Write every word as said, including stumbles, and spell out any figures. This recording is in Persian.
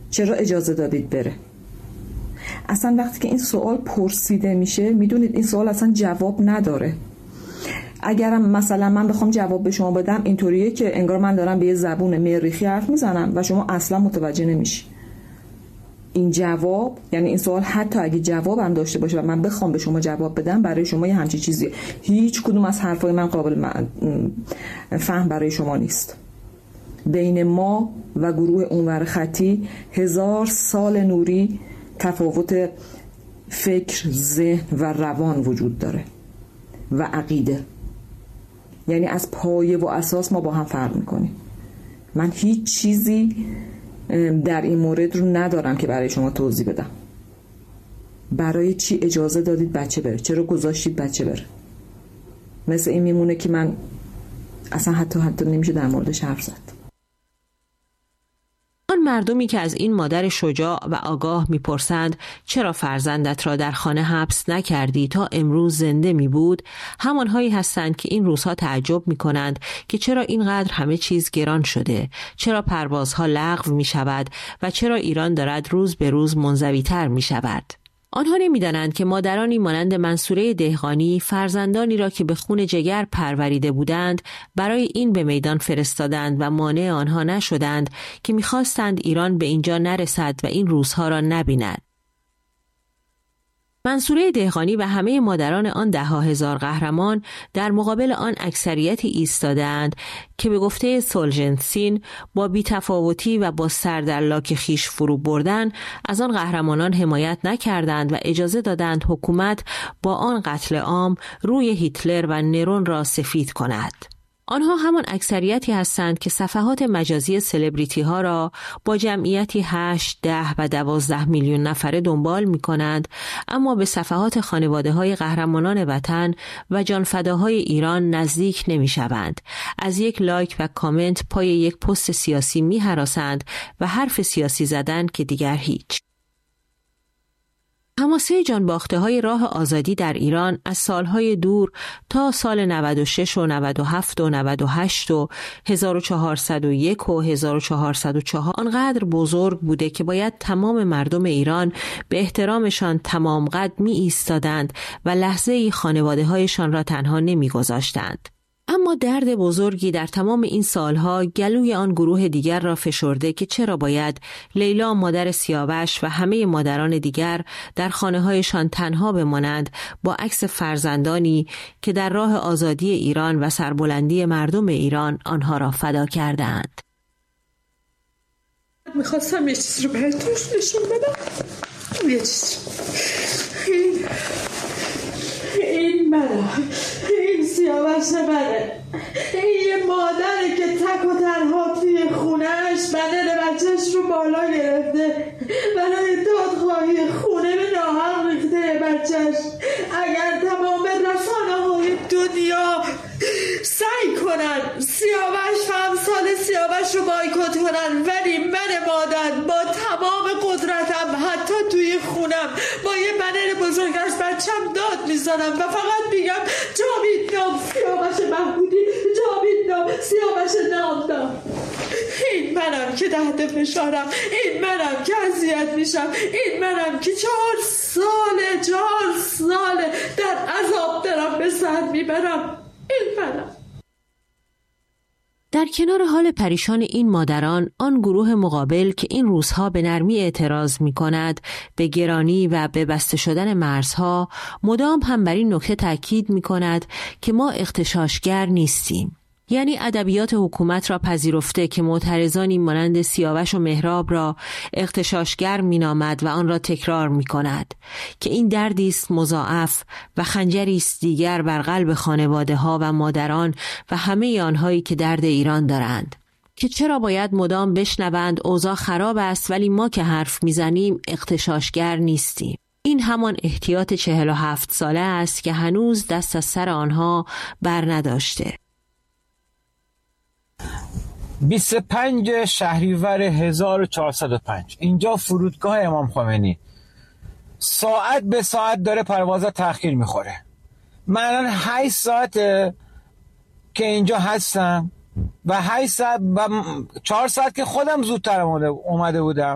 چرا اجازه دادید بره؟ اصلا وقتی که این سوال پرسیده میشه، میدونید این سوال اصلا جواب نداره. اگرم مثلا من بخوام جواب به شما بدم اینطوریه که انگار من دارم به یه زبون مریخی حرف میزنم و شما اصلا متوجه نمیشی. این جواب، یعنی این سوال حتی اگه جوابم داشته باشه و من بخوام به شما جواب بدم، برای شما یه همچین چیزی، هیچ کدوم از حرفای من قابل من فهم برای شما نیست. بین ما و گروه اونور خطی هزار سال نوری تفاوت فکر، ذهن و روان وجود داره و عقیده. یعنی از پایه و اساس ما با هم فرق میکنیم. من هیچ چیزی در این مورد رو ندارم که برای شما توضیح بدم. برای چی اجازه دادید بچه بره؟ چرا گذاشتید بچه بره؟ مثل این میمونه که من اصلا حتی حتی نمیشه در موردش حرف زد. آن مردمی که از این مادر شجاع و آگاه میپرسند چرا فرزندت را در خانه حبس نکردی تا امروز زنده می بود، همانهایی هستند که این روزها تعجب می کنند که چرا اینقدر همه چیز گران شده، چرا پروازها لغو می شود و چرا ایران دارد روز به روز منزوی تر می شود. آنها نمی‌دانند که مادرانی مانند منصوره دهقانی فرزندانی را که به خون جگر پروریده بودند برای این به میدان فرستادند و مانع آنها نشدند که می‌خواستند ایران به اینجا نرسد و این روزها را نبیند. منصوره دهقانی و همه مادران آن ده ها هزار قهرمان در مقابل آن اکثریتی ایستادند که به گفته سولجنتسین با بی‌تفاوتی و با سر در لاک خیش فرو بردن از آن قهرمانان حمایت نکردند و اجازه دادند حکومت با آن قتل عام روی هیتلر و نرون را سفید کند. آنها همان اکثریتی هستند که صفحات مجازی سلبریتی ها را با جمعیتی هشت، ده و دوازده میلیون نفره دنبال می کنند، اما به صفحات خانواده های قهرمانان وطن و جانفداهای ایران نزدیک نمی شوند. از یک لایک و کامنت پای یک پست سیاسی می هراسند و حرف سیاسی زدن که دیگر هیچ. حماسه جانباخته های راه آزادی در ایران از سالهای دور تا سال نود و شش و نود و هفت و نود و هشت و هزار و چهارصد و یک و هزار و چهارصد و چهار آنقدر بزرگ بوده که باید تمام مردم ایران به احترامشان تمام قد می ایستادند و لحظه‌ای خانواده هایشان را تنها نمی گذاشتند. اما درد بزرگی در تمام این سالها گلوی آن گروه دیگر را فشرده که چرا باید لیلا مادر سیاوش و همه مادران دیگر در خانه‌هایشان تنها بمانند با عکس فرزندانی که در راه آزادی ایران و سربلندی مردم ایران آنها را فدا کردند. میخواستم یه چیز رو بهتون نشون بدم. یه چیز این این منه، این سیاوش منه، این یه مادره که تک و تنها توی خونهش بدن بچهش رو بالا گرفته، برای دادخواهی خونه به ناحق ریخته بچهش. اگر تمام رسانه های دنیا سعی کنن سیاوش و همسال سیاوش رو بایکوت کنن، ولی من مادر با تمام قدرتم حتی توی خونم با یه بنر بزرگ از بچم داد میزنم و فقط میگم جاوید نام سیاوش محمودی، جاوید نام سیاوش نامدار. این منم که تحت فشارم، این منم که اذیت میشم، این منم که چهار ساله چهار ساله در عذاب دارم به سر میبرم. این منم. در کنار حال پریشان این مادران، آن گروه مقابل که این روزها به نرمی اعتراض می کند به گرانی و به بسته شدن مرزها، مدام هم بر این نکته تاکید می کند که ما اغتشاشگر نیستیم. یعنی ادبیات حکومت را پذیرفته که معترضانی مانند سیاوش و مهراب را اغتشاشگر می‌نامد و آن را تکرار می‌کند که این دردی است مضاعف و خنجری است دیگر بر قلب خانواده‌ها و مادران و همه آنهایی که درد ایران دارند، که چرا باید مدام بشنوند اوضاع خراب است ولی ما که حرف میزنیم اغتشاشگر نیستیم. این همان احتیاط چهل و هفت ساله است که هنوز دست از سر آنها بر نداشته. بیست و پنج شهریور هزار و چهارصد و پنج اینجا فرودگاه امام خمینی، ساعت به ساعت داره پروازها تأخیر میخوره. من الان هشت ساعته که اینجا هستم و هشت ساعت و چهار ساعت که خودم زودتر اومده بودم.